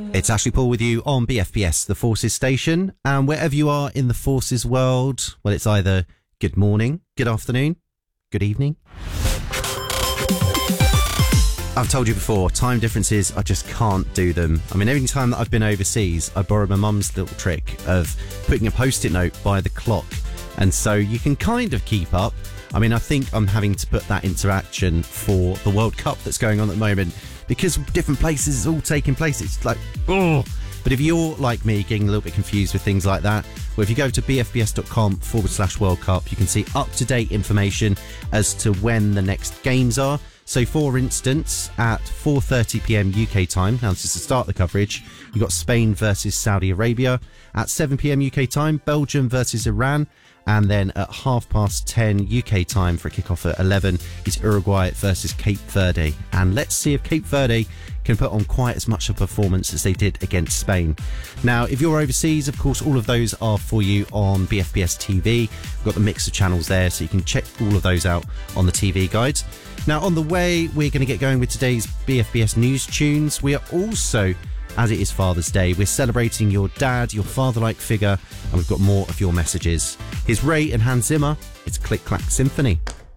It's Ashley Paul with you on BFBS, the Forces station. And wherever you are in the Forces world, well, it's either good morning, good afternoon, good evening. I've told you before, time differences, I just can't do them. I mean, every time that I've been overseas, I borrowed my mum's little trick of putting a post-it note by the clock. And so you can kind of keep up. I mean, I think I'm having to put that into action for the World Cup that's going on at the moment, because different places is all taking place. It's like, oh. But if you're like me, getting a little bit confused with things like that, well, if you go to bfbs.com/World Cup, you can see up-to-date information as to when the next games are. So, for instance, at 4:30pm UK time, now this is the start of the coverage, you've got Spain versus Saudi Arabia. At 7pm UK time, Belgium versus Iran. And then at 10:30 UK time for a kickoff at 11 is Uruguay versus Cape Verde. And let's see if Cape Verde can put on quite as much a performance as they did against Spain. Now, if you're overseas, of course, all of those are for you on BFBS TV. We've got the mix of channels there, so you can check all of those out on the TV guide. Now, on the way, we're going to get going with today's BFBS News Tunes. We are also, as it is Father's Day, we're celebrating your dad, your father-like figure, and we've got more of your messages. Here's Ray and Hans Zimmer. It's Click Clack Symphony.